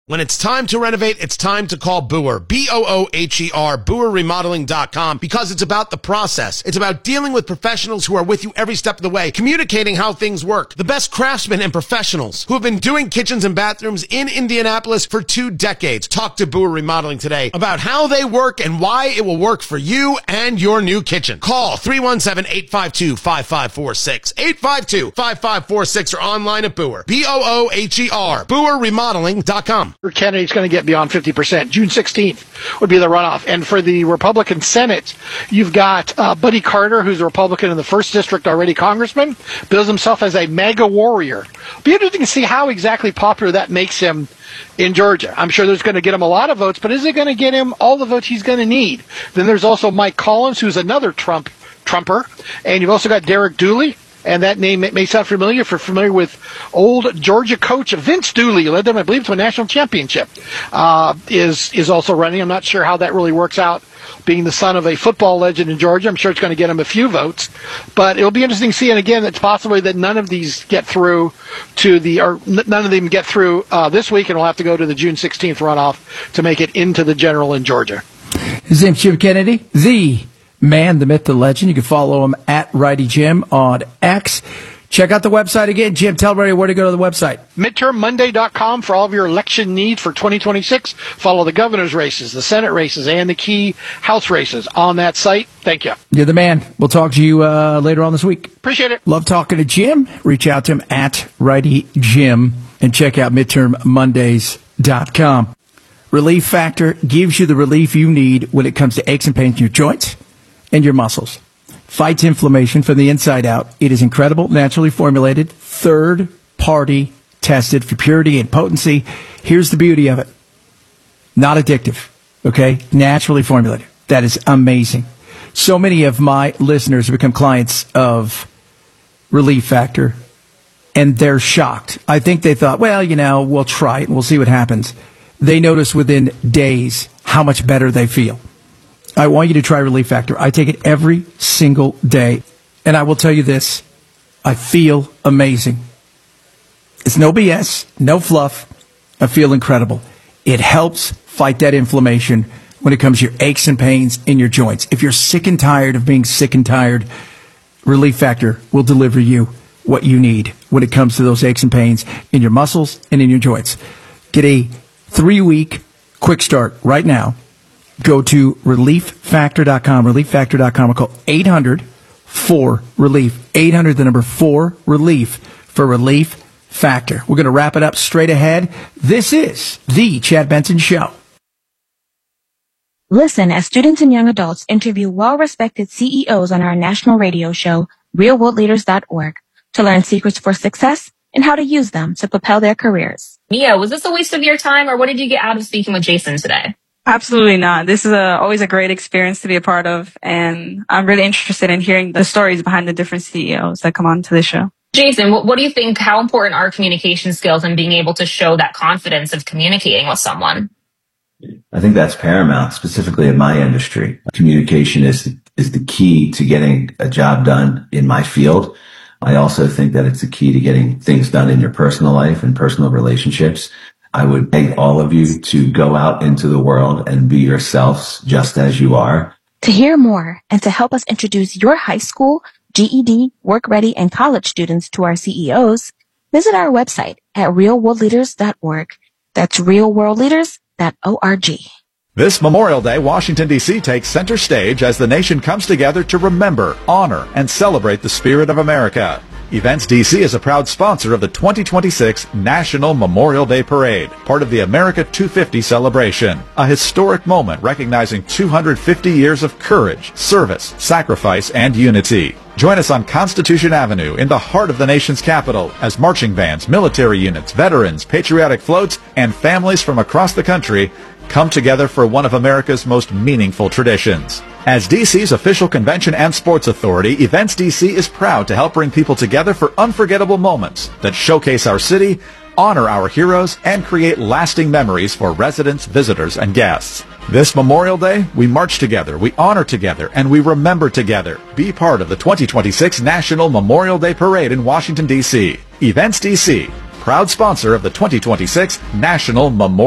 When it's time to renovate, it's time to call Booher, B-O-O-H-E-R, BooherRemodeling.com, because it's about the process. It's about dealing with professionals who are with you every step of the way, communicating how things work. The best craftsmen and professionals who have been doing kitchens and bathrooms in Indianapolis for 2 decades. Talk to Booher Remodeling today about how they work and why it will work for you and your new kitchen. Call 317-852-5546, 852-5546, or online at Booher, B-O-O-H-E-R, BooherRemodeling.com. Kennedy's going to get beyond 50%. June 16th would be the runoff. And for the Republican Senate, you've got Buddy Carter, who's a Republican in the 1st District, already congressman, bills himself as a MAGA warrior. Be interesting to see how exactly popular that makes him in Georgia. I'm sure there's going to get him a lot of votes, but is it going to get him all the votes he's going to need? Then there's also Mike Collins, who's another Trumper. And you've also got Derek Dooley. And that name may sound familiar if you're familiar with old Georgia coach Vince Dooley, who led them, I believe, to a national championship, is also running. I'm not sure how that really works out, being the son of a football legend in Georgia. I'm sure it's going to get him a few votes. But it'll be interesting to see. And again, it's possibly that none of these get through none of them get through this week, and we'll have to go to the June 16th runoff to make it into the general in Georgia. His name's Jim Kennedy, the man, the myth, the legend. You can follow him at Righty Jim on X. Check out the website again. Jim, tell everybody where to go to the website. MidtermMonday.com for all of your election needs for 2026. Follow the governor's races, the Senate races, and the key House races on that site. Thank you. You're the man. We'll talk to you later on this week. Appreciate it. Love talking to Jim. Reach out to him at Righty Jim and check out MidtermMondays.com. Relief Factor gives you the relief you need when it comes to aches and pains in your joints and your muscles. Fights inflammation from the inside out. It is incredible, naturally formulated, third-party tested for purity and potency. Here's the beauty of it. Not addictive, okay? Naturally formulated. That is amazing. So many of my listeners have become clients of Relief Factor, and they're shocked. I think they thought, well, we'll try it and we'll see what happens. They notice within days how much better they feel. I want you to try Relief Factor. I take it every single day. And I will tell you this, I feel amazing. It's no BS, no fluff. I feel incredible. It helps fight that inflammation when it comes to your aches and pains in your joints. If you're sick and tired of being sick and tired, Relief Factor will deliver you what you need when it comes to those aches and pains in your muscles and in your joints. Get a 3-week quick start right now. Go to ReliefFactor.com, ReliefFactor.com, or call 800-4-RELIEF, 800, the number 4-RELIEF for Relief Factor. We're going to wrap it up straight ahead. This is the Chad Benson Show. Listen as students and young adults interview well-respected CEOs on our national radio show, RealWorldLeaders.org, to learn secrets for success and how to use them to propel their careers. Mia, was this a waste of your time, or what did you get out of speaking with Jason today? Absolutely not. This is always a great experience to be a part of, and I'm really interested in hearing the stories behind the different CEOs that come on to the show. Jason, what do you think, how important are communication skills and being able to show that confidence of communicating with someone? I think that's paramount, specifically in my industry. Communication is the key to getting a job done in my field. I also think that it's the key to getting things done in your personal life and personal relationships. I would beg all of you to go out into the world and be yourselves just as you are. To hear more and to help us introduce your high school, GED, work-ready, and college students to our CEOs, visit our website at realworldleaders.org. That's realworldleaders.org. This Memorial Day, Washington, D.C. takes center stage as the nation comes together to remember, honor, and celebrate the spirit of America. Events DC is a proud sponsor of the 2026 National Memorial Day Parade, part of the America 250 celebration, a historic moment recognizing 250 years of courage, service, sacrifice, and unity. Join us on Constitution Avenue in the heart of the nation's capital as marching bands, military units, veterans, patriotic floats, and families from across the country come together for one of America's most meaningful traditions. As DC's official convention and sports authority, Events DC is proud to help bring people together for unforgettable moments that showcase our city, honor our heroes, and create lasting memories for residents, visitors, and guests. This Memorial Day, we march together, we honor together, and we remember together. Be part of the 2026 National Memorial Day Parade in Washington, D.C. Events DC, proud sponsor of the 2026 National Memorial